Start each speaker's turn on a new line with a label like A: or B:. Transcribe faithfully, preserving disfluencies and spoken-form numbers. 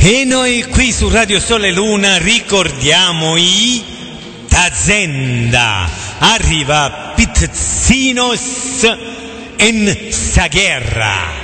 A: E noi qui su Radio Sole e Luna ricordiamo i Tazenda. Arriva Pizzinos en sa guerra.